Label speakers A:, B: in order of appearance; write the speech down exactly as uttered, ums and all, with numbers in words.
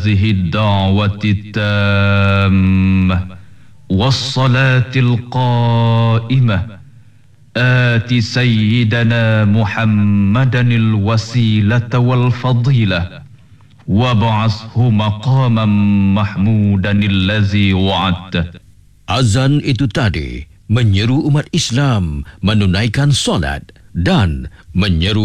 A: هذه الدعوة التامة والصلاة القائمة آت سيدنا محمدا الوسيلة والفضيلة وابعثه مقاما محمودا الذي وعدته.
B: Azan itu tadi menyeru umat Islam menunaikan solat dan menyeru